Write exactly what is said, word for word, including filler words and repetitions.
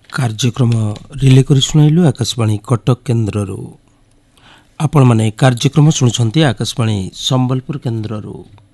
କାର୍ଯ୍ୟକ୍ରମ ରିଲେ କରି ଶୁଣାଇଲୁ ଆକାଶବାଣୀ କଟକ କେନ୍ଦ୍ରରୁ। ଆପଣମାନେ କାର୍ଯ୍ୟକ୍ରମ ଶୁଣୁଛନ୍ତି ଆକାଶବାଣୀ ସମ୍ବଲପୁର କେନ୍ଦ୍ରରୁ।